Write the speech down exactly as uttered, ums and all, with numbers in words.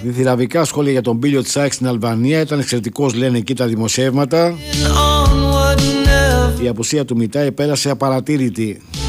Διθυραβικά σχόλια για τον Μπίλιο Τσάκ στην Αλβανία. Ήταν εξαιρετικός, λένε εκεί τα δημοσιεύματα. Η απουσία του Μιτάι πέρασε απαρατήρητη.